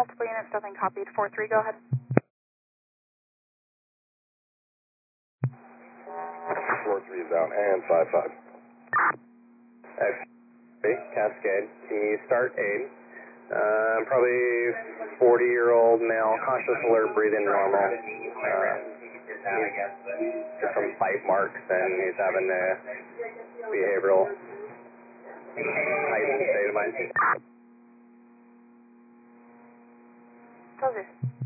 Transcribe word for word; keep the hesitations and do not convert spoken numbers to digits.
multiple units, nothing copied. four three, go ahead. four three is out, and five five. X-ray, Cascade, can you start aid? Uh, probably forty year old male, conscious, alert, breathing normal. Uh, just some bite marks, and he's having a behavioral heightened state of mind. Roger.